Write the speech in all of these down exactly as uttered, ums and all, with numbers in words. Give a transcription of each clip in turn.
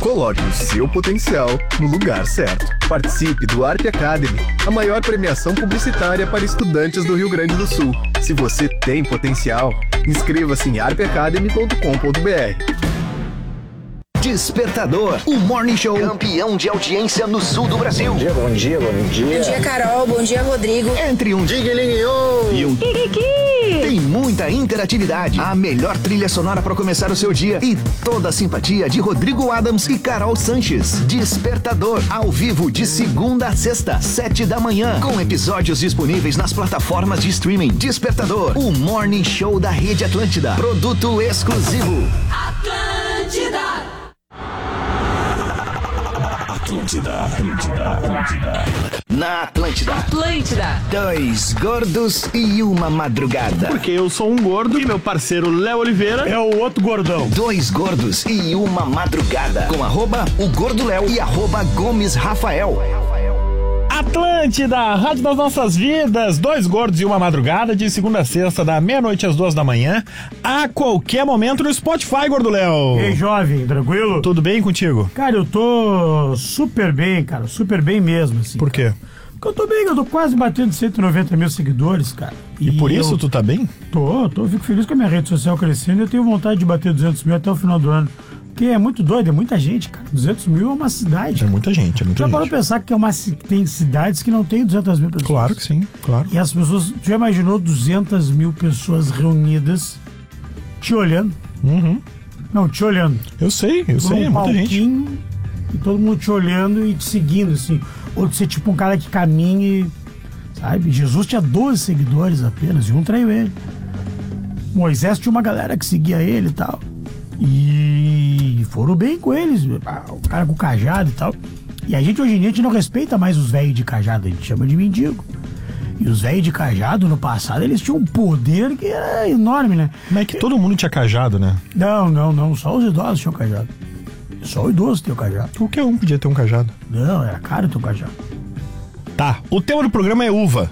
Coloque o seu potencial no lugar certo. Participe do A R P Academy, a maior premiação publicitária para estudantes do Rio Grande do Sul. Se você tem potencial, inscreva-se em arpacademy ponto com ponto b r. Despertador, o Morning Show campeão de audiência no sul do Brasil. Bom dia, bom dia, bom dia. Bom dia, Carol. Bom dia, Rodrigo. Entre um Diguelinho e um Kikiki. Tem muita interatividade. A melhor trilha sonora para começar o seu dia e toda a simpatia de Rodrigo Adams e Carol Sanches. Despertador, ao vivo de segunda a sexta, sete da manhã, com episódios disponíveis nas plataformas de streaming. Despertador, o Morning Show da Rede Atlântida. Produto exclusivo. Atlântida. Atlântida, Atlântida, Atlântida. Na Atlântida. Atlântida. Dois gordos e uma madrugada. Porque eu sou um gordo e meu parceiro Léo Oliveira é o outro gordão. Dois gordos e uma madrugada. Com arroba o Gordo Léo e arroba Gomes Rafael. Atlântida, rádio das nossas vidas. Dois gordos e uma madrugada, de segunda a sexta, da meia-noite às duas da manhã, a qualquer momento no Spotify, Gordo Léo. Ei, jovem, tranquilo? Tudo bem contigo? Cara, eu tô super bem, cara, super bem mesmo, assim. Por quê? Porque eu tô bem, eu tô quase batendo cento e noventa mil seguidores, cara. E, e por isso eu... tu tá bem? Tô, tô, fico feliz com a minha rede social crescendo e eu tenho vontade de bater duzentos mil até o final do ano. Porque é muito doido, é muita gente, cara. duzentos mil é uma cidade. É muita gente, é muita já gente. Já parou pensar que é uma, tem cidades que não tem duzentas mil pessoas? Claro que sim, claro. E as pessoas, tu já imaginou duzentas mil pessoas reunidas te olhando? Uhum. Não, te olhando. Eu sei, eu Por sei, um é muita gente. E todo mundo te olhando e te seguindo, assim. Ou de ser tipo um cara que caminha e... Sabe? Jesus tinha doze seguidores apenas e um traiu ele. Moisés tinha uma galera que seguia ele e tal. E foram bem com eles, o cara com cajado e tal. E a gente hoje em dia a gente não respeita mais os velhos de cajado, a gente chama de mendigo. E os velhos de cajado no passado eles tinham um poder que era enorme, né? Mas é que todo mundo tinha cajado, né? Não, não, não, só os idosos tinham cajado. Só o idoso tem o cajado. Qualquer um podia ter um cajado. Não, era caro ter um cajado. Tá, o tema do programa é uva.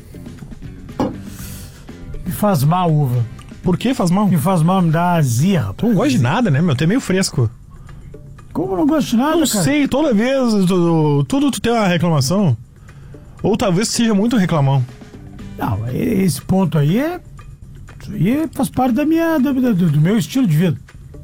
Me faz mal uva. Por que faz mal? Me faz mal, me dá azia, rapaz. Tu não gosta de nada, né, meu? Tu é meio fresco. Como eu não gosto de nada, não cara? Não sei, toda vez, tudo, tudo tu tem uma reclamação. Ou talvez seja muito reclamão. Não, esse ponto aí é... Isso aí faz parte da minha, do, do, do meu estilo de vida.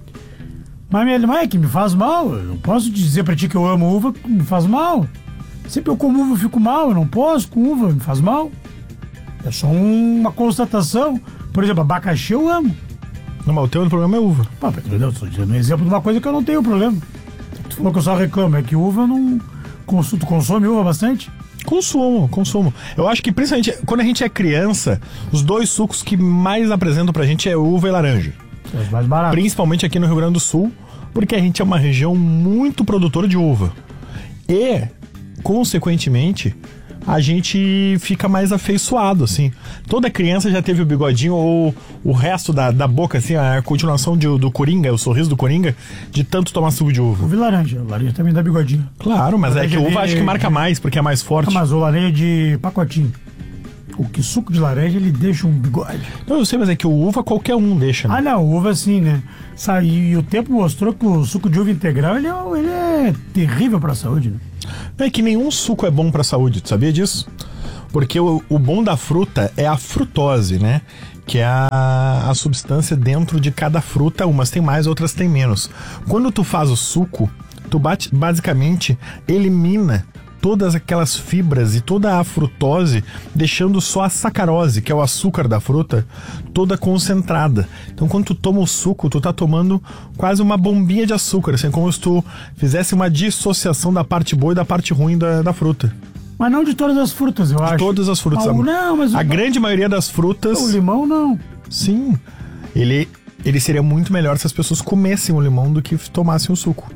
Mas minha irmã é que me faz mal. Eu não posso dizer pra ti que eu amo uva, me faz mal. Sempre eu como uva eu fico mal, eu não posso com uva, me faz mal. É só um, uma constatação. Por exemplo, abacaxi eu amo. Não, mas o teu problema é uva. Pô, eu estou dizendo um exemplo de uma coisa que eu não tenho problema. Tu falou que eu só reclamo, é que uva eu não... Consumo, tu consome uva bastante? Consumo, consumo. Eu acho que principalmente quando a gente é criança, os dois sucos que mais apresentam pra gente é uva e laranja. É os mais baratos. Principalmente aqui no Rio Grande do Sul, porque a gente é uma região muito produtora de uva. E, consequentemente, a gente fica mais afeiçoado, assim. Toda criança já teve o bigodinho ou o resto da, da boca, assim, a continuação de, do Coringa, o sorriso do Coringa, de tanto tomar suco de uva. Uva e laranja. Laranja também dá bigodinho. Claro, mas laranja é que a uva de... acho que marca mais, porque é mais forte. Ah, mas o laranja de pacotinho. O que suco de laranja, ele deixa um bigode. Não, eu sei, mas é que o uva qualquer um deixa, né? Ah, não, uva sim, né? E, e o tempo mostrou que o suco de uva integral, ele é, ele é terrível pra saúde, né? É que nenhum suco é bom pra saúde, tu sabia disso? Porque o, o bom da fruta é a frutose, né? Que é a, a substância dentro de cada fruta, umas tem mais, outras tem menos. Quando tu faz o suco, tu bate, basicamente elimina todas aquelas fibras e toda a frutose, deixando só a sacarose, que é o açúcar da fruta, toda concentrada. Então quando tu toma o suco, tu tá tomando quase uma bombinha de açúcar, assim, como se tu fizesse uma dissociação da parte boa e da parte ruim da, da fruta. Mas não de todas as frutas, eu de acho. De todas as frutas. Ah, não, mas a o... grande maioria das frutas... O limão, não. Sim. Ele, ele seria muito melhor se as pessoas comessem o limão do que tomassem o suco.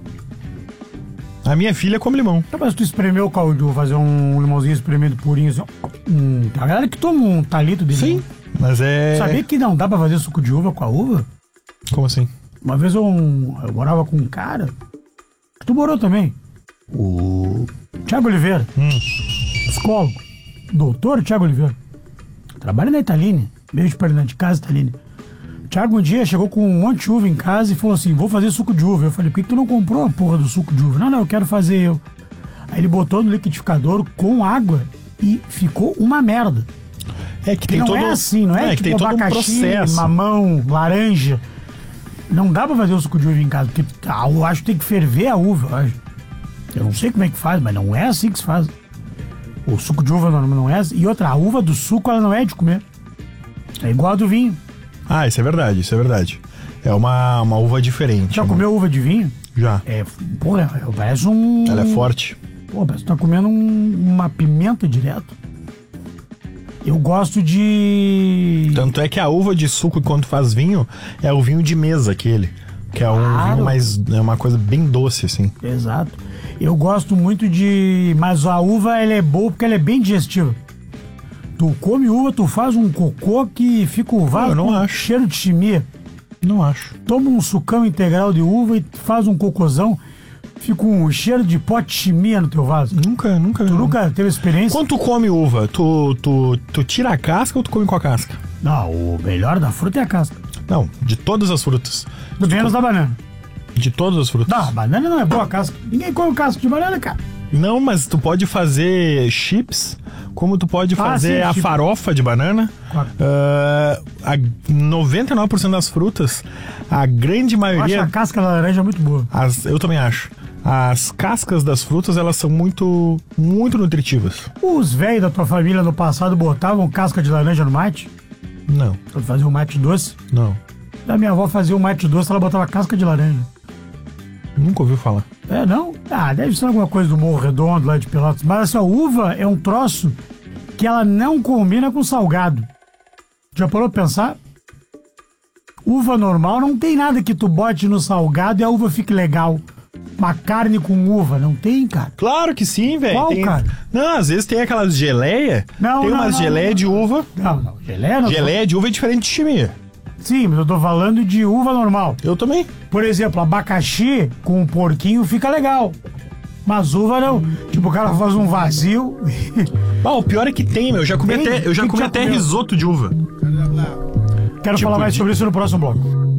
A minha filha come limão. Tá, mas tu espremeu o caldo, fazer um limãozinho espremido purinho, assim, hum, tem a galera que toma um talito de limão. Sim, mas é... Sabia que não dá pra fazer suco de uva com a uva? Como assim? Uma vez eu, eu morava com um cara, que tu morou também, o Thiago Oliveira, hum. psicólogo, doutor Thiago Oliveira, trabalha na Italine, beijo pra ele, de casa Italine. Thiago um dia chegou com um monte de uva em casa e falou assim, vou fazer suco de uva. Eu falei, por que, que tu não comprou a porra do suco de uva? Não, não, eu quero fazer eu. Aí ele botou no liquidificador com água e ficou uma merda. É que tem não todo é assim, não é, é tipo que tem todo um abacaxi, processo. mamão, laranja. Não dá pra fazer o suco de uva em casa, porque ah, eu acho que tem que ferver a uva, eu acho. Eu não sei como é que faz, mas não é assim que se faz. O suco de uva não, não é assim. E outra, a uva do suco, ela não é de comer. É igual a do vinho. Ah, isso é verdade, isso é verdade. É uma, uma uva diferente. Já uma... comeu uva de vinho? Já. É, porra, parece um... Ela é forte. Pô, parece que tá comendo um, uma pimenta direto. Eu gosto de... Tanto é que a uva de suco, quando faz vinho, é o vinho de mesa aquele. Que é um Claro. vinho mais... É uma coisa bem doce, assim. Exato. Eu gosto muito de... Mas a uva, ela é boa porque ela é bem digestiva. Tu come uva, tu faz um cocô que fica o vaso Eu não com acho. cheiro de chimia. Não acho. Toma um sucão integral de uva e faz um cocôzão, fica um cheiro de pote de chimia no teu vaso. Nunca, nunca. Tu nunca teve experiência? Quando tu come uva, tu, tu, tu tira a casca ou tu come com a casca? Não, o melhor da fruta é a casca. Não, de todas as frutas. Do menos da banana. De todas as frutas. Não, banana não é boa a casca. Ninguém come casca de banana, cara. Não, mas tu pode fazer chips, como tu pode Ah, fazer sim, a chip. farofa de banana. Claro. Ah, a noventa e nove por cento das frutas, a grande Eu acho maioria... a casca da laranja muito boa. As, eu também acho. As cascas das frutas, elas são muito, muito nutritivas. Os velhos da tua família no passado botavam casca de laranja no mate? Não, Pra fazer um mate doce? não. Da minha avó fazia um mate doce, ela botava casca de laranja. Nunca ouviu falar. É, não? Ah, deve ser alguma coisa do Morro Redondo lá de Pelotas. Mas assim, a uva é um troço que ela não combina com salgado. Já parou pra pensar? Uva normal não tem nada que tu bote no salgado e a uva fique legal. Uma carne com uva, não tem, cara? Claro que sim, velho. Qual, Tem... cara? Não, às vezes tem aquelas geleia. Não, tem não, umas não, geleia não, de uva. Não, não. Geleia não. Geleia de uva é diferente de chimia. Sim, mas eu tô falando de uva normal. Eu também. Por exemplo, abacaxi com um porquinho fica legal. Mas uva não. Tipo, o cara faz um vazio. Ah, o pior é que tem, meu. Eu já comi Tem? até, eu já Que comi já até comeu? risoto de uva. Quero Tipo falar mais de- sobre isso no próximo bloco.